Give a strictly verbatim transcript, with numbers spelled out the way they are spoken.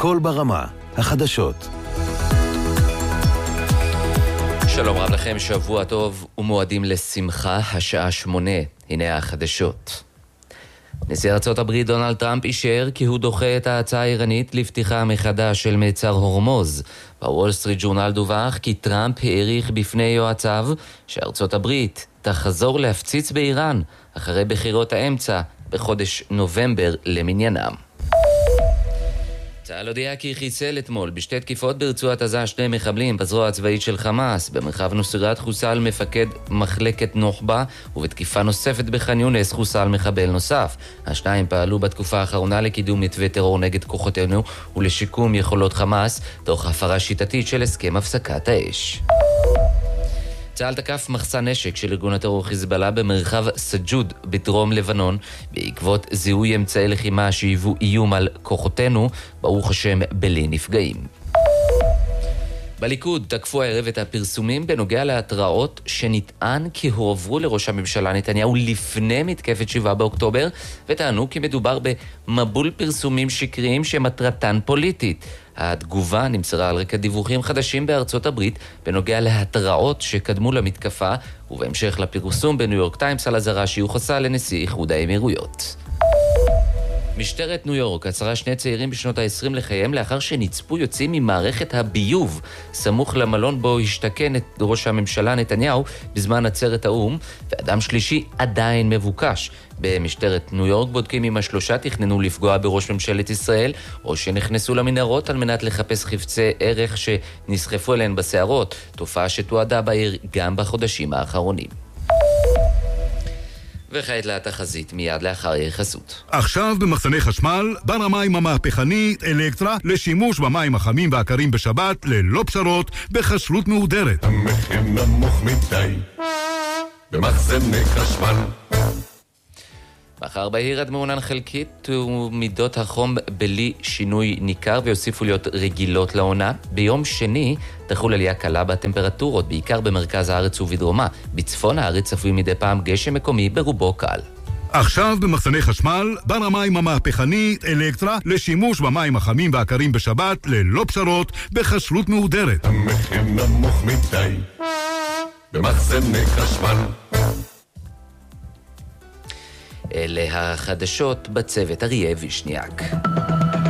קול ברמה, החדשות. שלום רב לכם, שבוע טוב ומועדים לשמחה, השעה שמונה. הנה החדשות. נשיא ארצות הברית דונלד טראמפ אישר כי הוא דוחה את ההצעה האיראנית לפתיחה מחדש של מצר הורמוז. בוול סטריט ג'ורנל דווח כי טראמפ העריך בפני יועציו שארצות הברית תחזור להפציץ באיראן אחרי בחירות האמצע בחודש נובמבר למניינם. צה"ל הודיע כי חיסל אתמול בשתי תקיפות ברצועת עזה שני מחבלים בזרוע הצבאית של חמאס. במרחב נוסרת חוסל מפקד מחלקת נוח'בה, ובתקיפה נוספת בח'אן יונס חוסל מחבל נוסף. השניים פעלו בתקופה האחרונה לקידום מתווה טרור נגד כוחותינו ולשיקום יכולות חמאס, תוך הפרה שיטתית של הסכם הפסקת האש. צה"ל תקף מחסן נשק של ארגון הטרור חיזבאללה במרחב סג'וד בדרום לבנון בעקבות זיהוי אמצעי לחימה שהיוו איום על כוחותינו, ברוך השם בלי נפגעים. בליכוד תקפו הערב את הפרסומים בנוגע להתראות שנטען כי הועברו לראש הממשלה נתניהו לפני מתקפת שבעה באוקטובר, וטענו כי מדובר במבול פרסומים שקריים שמטרתן פוליטית. התגובה נמסרה על רקע דיווחים חדשים בארצות הברית בנוגע להתראות שקדמו למתקפה, ובהמשך לפרסום בניו יורק טיימס על אזהרה שיוחסה לנשיא איחוד האמירויות. משטרת ניו יורק עצרה שני צעירים בשנות ה-עשרים לחייהם לאחר שנצפו יוצאים ממערכת הביוב סמוך למלון בו השתכן את ראש הממשלה נתניהו בזמן עצרת האום, ואדם שלישי עדיין מבוקש. במשטרת ניו יורק בודקים אם השלושה תכננו לפגוע בראש ממשלת ישראל או שנכנסו למנהרות על מנת לחפש חפצי ערך שנסחפו אליהן בסערות, תופעה שתועדה בעיר גם בחודשים האחרונים. וכעת לתחזית מיד לאחר יחסות. עכשיו במחסני חשמל, בר המים המהפכני אלקטרה לשימוש במים החמים והקרים בשבת ללא פשרות בחשלות מהודרת. המחיר נמוך מדי במחסני חשמל. מחר בהיר עד מעונן חלקית ומידות החום בלי שינוי ניכר ויוסיפו להיות רגילות לעונה. ביום שני תחול עלייה קלה בטמפרטורות, בעיקר במרכז הארץ ובדרומה. בצפון הארץ צפוי מדי פעם גשם מקומי ברובו קל. עכשיו במחסני חשמל, בר המים המהפכני אלקטרה לשימוש במים החמים והקרים בשבת ללא פשרות בחשלות מהודרת. המחיר נמוך מדי במחסני חשמל. אלה החדשות בצוות אריה וישניאק.